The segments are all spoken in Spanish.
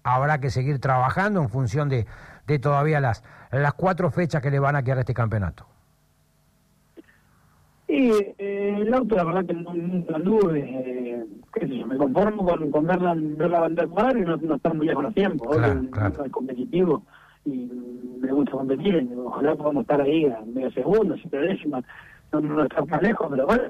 habrá que seguir trabajando en función de todavía las 4 fechas que le van a quedar a este campeonato. Y el auto, la verdad que nunca anduve, qué sé yo, me conformo con ver la banda jugar y no estar muy lejos los tiempos. Claro. Soy competitivo y me gusta competir, ojalá podamos estar ahí a medio segundo, 7 décimas, no estar más lejos, pero bueno,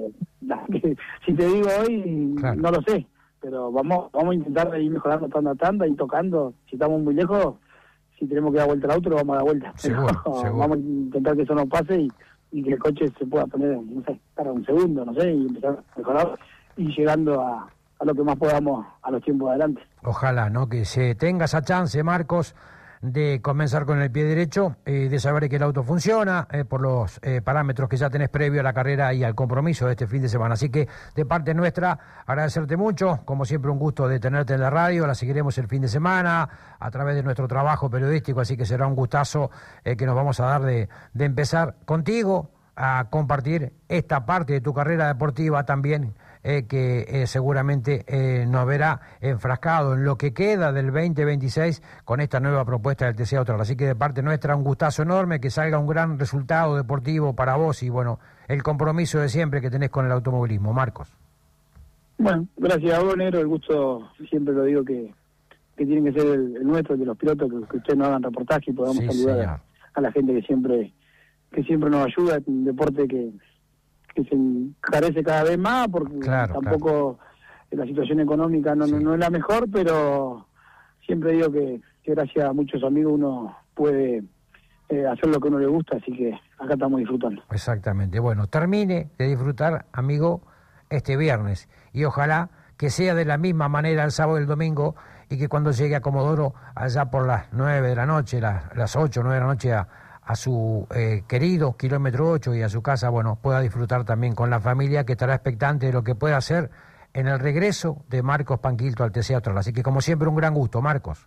si te digo hoy, claro, no lo sé, pero vamos a intentar ir mejorando tanda a tanda y tocando. Si estamos muy lejos, si tenemos que dar vuelta al auto, lo vamos a dar vuelta. Seguro. Vamos a intentar que eso no pase y que el coche se pueda poner, no sé, para un segundo, no sé, y empezar a mejorar y llegando a lo que más podamos a los tiempos adelante. Ojalá, ¿no? Que se tenga esa chance, Marcos, de comenzar con el pie derecho, de saber que el auto funciona, por los parámetros que ya tenés previo a la carrera y al compromiso de este fin de semana. Así que, de parte nuestra, agradecerte mucho, como siempre un gusto de tenerte en la radio, la seguiremos el fin de semana a través de nuestro trabajo periodístico, así que será un gustazo que nos vamos a dar de empezar contigo a compartir esta parte de tu carrera deportiva también, que seguramente nos verá enfrascado en lo que queda del 2026 con esta nueva propuesta del TC Austral. Así que de parte nuestra un gustazo enorme, que salga un gran resultado deportivo para vos y bueno, el compromiso de siempre que tenés con el automovilismo. Marcos. Bueno, gracias a vos, Negro, el gusto, siempre lo digo que tiene que ser el nuestro, de los pilotos, que ustedes nos hagan reportaje y podamos saludar a la gente que siempre nos ayuda, un deporte que se encarece cada vez más, porque tampoco la situación económica no es la mejor, pero siempre digo que gracias a muchos amigos uno puede hacer lo que a uno le gusta, así que acá estamos disfrutando. Exactamente. Bueno, termine de disfrutar, amigo, este viernes, y ojalá que sea de la misma manera el sábado y el domingo, y que cuando llegue a Comodoro, allá por las 9 de la noche, las 8 o 9 de la noche, a su querido kilómetro 8 y a su casa, bueno, pueda disfrutar también con la familia, que estará expectante de lo que pueda hacer en el regreso de Marcos Panquilto al TC Austral. Así que, como siempre, un gran gusto, Marcos.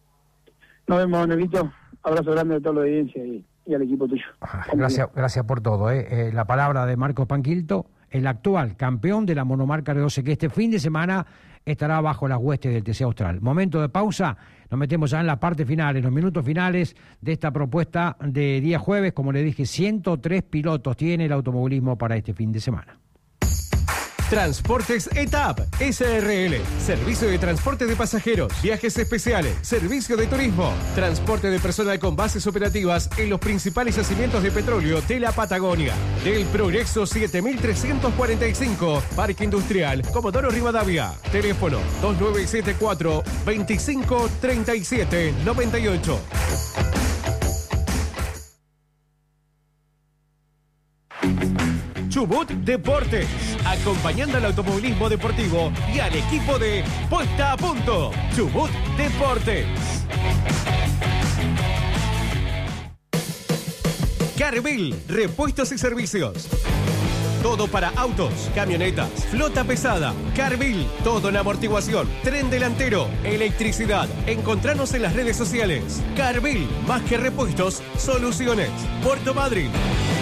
Nos vemos, Negrito. Abrazo grande a toda la audiencia y al equipo tuyo. Gracias por todo. La palabra de Marcos Panquilto, el actual campeón de la monomarca R12, que este fin de semana estará bajo las huestes del TC Austral. Momento de pausa, nos metemos ya en la parte final, en los minutos finales de esta propuesta de día jueves. Como le dije, 103 pilotos tiene el automovilismo para este fin de semana. Transportes ETAP SRL, servicio de transporte de pasajeros, viajes especiales, servicio de turismo, transporte de personal con bases operativas en los principales yacimientos de petróleo de la Patagonia. Del Progreso 7345, Parque Industrial, Comodoro Rivadavia. Teléfono 2974 2537 98. Chubut Deportes, acompañando al automovilismo deportivo y al equipo de Puesta a Punto. Chubut Deportes. Carbil, repuestos y servicios. Todo para autos, camionetas, flota pesada. Carbil, todo en amortiguación, tren delantero, electricidad. Encontranos en las redes sociales. Carbil, más que repuestos, soluciones. Puerto Madryn.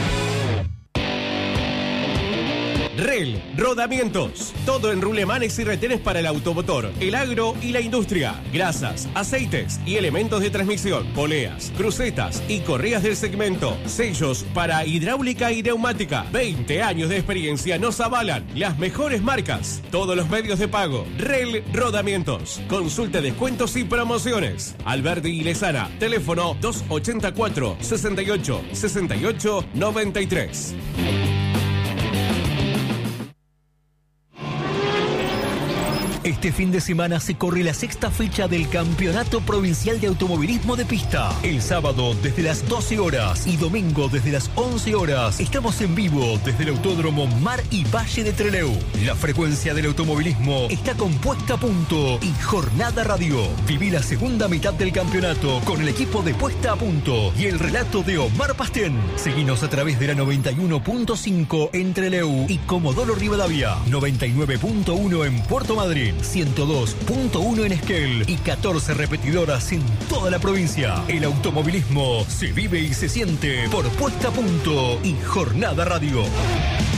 REL, rodamientos, todo en rulemanes y retenes para el automotor, el agro y la industria, grasas, aceites y elementos de transmisión, poleas, crucetas y correas del segmento, sellos para hidráulica y neumática. 20 años de experiencia nos avalan, las mejores marcas, todos los medios de pago. REL Rodamientos, consulta descuentos y promociones. Alberdi y Lezana, teléfono 284 68 68 93. Este fin de semana se corre la 6ª fecha del Campeonato Provincial de Automovilismo de Pista. El sábado desde las 12 horas y domingo desde las 11 horas estamos en vivo desde el Autódromo Mar y Valle de Trelew. La frecuencia del automovilismo está con Puesta a Punto y Jornada Radio. Viví la segunda mitad del campeonato con el equipo de Puesta a Punto y el relato de Omar Pastén. Seguinos a través de la 91.5 en Trelew y Comodoro Rivadavia, 99.1 en Puerto Madryn, 102.1 en Esquel y 14 repetidoras en toda la provincia. El automovilismo se vive y se siente por Puesta a Punto y Jornada Radio.